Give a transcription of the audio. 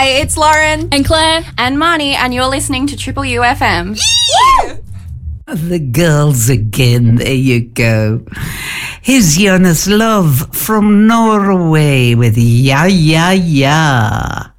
Hi, it's Lauren. And Claire. And Marnie, and you're listening to Triple UFM. The girls again, there you go. Here's Jonas Love from Norway with Ya Ya Ya.